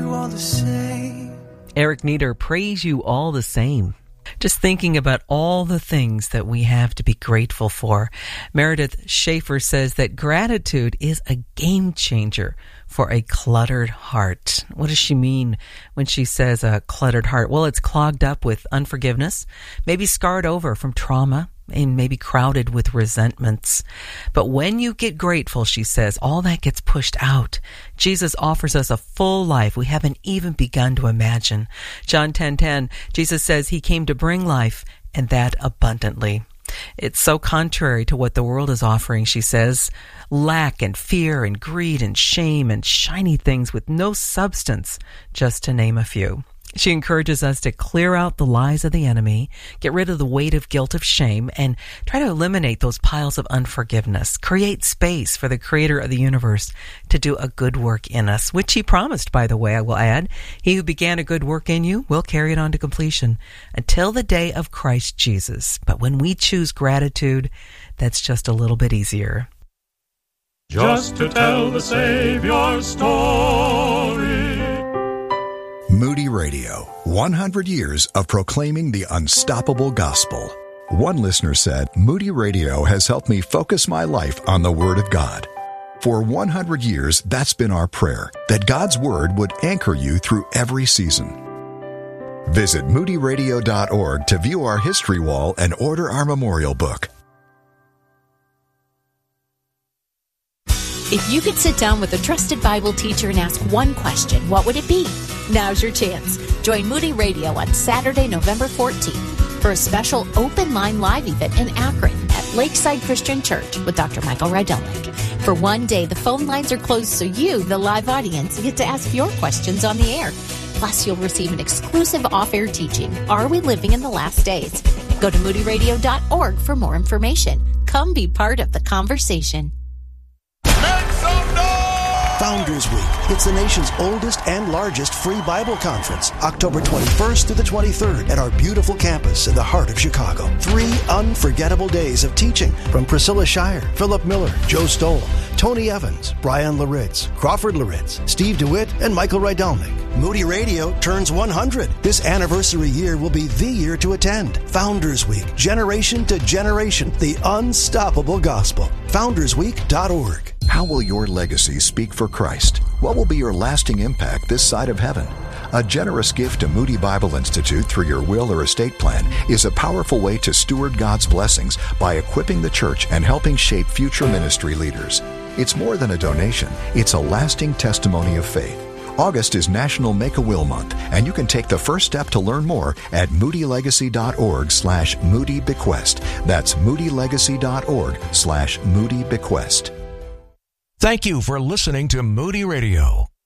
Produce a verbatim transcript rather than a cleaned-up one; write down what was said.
you all the same. Eric Nieder, praise you all the same. Just thinking about all the things that we have to be grateful for. Meredith Schaefer says that gratitude is a game changer for a cluttered heart. What does she mean when she says a cluttered heart? Well, it's clogged up with unforgiveness, maybe scarred over from trauma, and maybe crowded with resentments. But when you get grateful, she says, all that gets pushed out. Jesus offers us a full life we haven't even begun to imagine. John ten ten, Jesus says he came to bring life, and that abundantly. It's so contrary to what the world is offering, she says. Lack and fear and greed and shame and shiny things with no substance, just to name a few. She encourages us to clear out the lies of the enemy, get rid of the weight of guilt of shame, and try to eliminate those piles of unforgiveness. Create space for the creator of the universe to do a good work in us, which he promised, by the way, I will add. He who began a good work in you will carry it on to completion until the day of Christ Jesus. But when we choose gratitude, that's just a little bit easier. Just to tell the Savior's story. Moody Radio, one hundred years of proclaiming the unstoppable gospel. One listener said, Moody Radio has helped me focus my life on the Word of God. For one hundred years, that's been our prayer, that God's Word would anchor you through every season. Visit moody radio dot org to view our history wall and order our memorial book. If you could sit down with a trusted Bible teacher and ask one question, what would it be? Now's your chance. Join Moody Radio on Saturday, November fourteenth for a special open line live event in Akron at Lakeside Christian Church with Doctor Michael Rydelnik. For one day, the phone lines are closed so you, the live audience, get to ask your questions on the air. Plus, you'll receive an exclusive off-air teaching, Are We Living in the Last Days? Go to moody radio dot org for more information. Come be part of the conversation. Founders Week. It's the nation's oldest and largest free Bible conference, October twenty-first through the twenty-third at our beautiful campus in the heart of Chicago. Three unforgettable days of teaching from Priscilla Shire, Philip Miller, Joe Stoll, Tony Evans, Brian Laritz, Crawford Laritz, Steve DeWitt, and Michael Rydelnik. Moody Radio turns one hundred. This anniversary year will be the year to attend. Founders Week, generation to generation, the unstoppable gospel. founders week dot org. How will your legacy speak for Christ? What will be your lasting impact this side of heaven? A generous gift to Moody Bible Institute through your will or estate plan is a powerful way to steward God's blessings by equipping the church and helping shape future ministry leaders. It's more than a donation. It's a lasting testimony of faith. August is National Make-A-Will Month, and you can take the first step to learn more at moody legacy dot org slash moody bequest. That's moody legacy dot org slash moody bequest. Thank you for listening to Moody Radio.